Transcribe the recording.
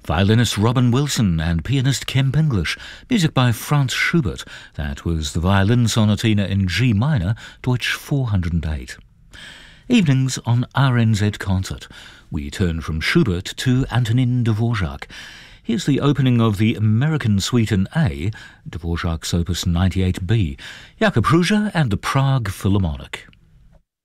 Violinist Robin Wilson and pianist Kemp English. Music by Franz Schubert. That was the Violin Sonatina in G minor, Deutsch 408. Evenings on RNZ Concert. We turn from Schubert to Antonin Dvorak. Here's the opening of the American Suite in A, Dvorak's Opus 98B, Jakub Hrusa and the Prague Philharmonic.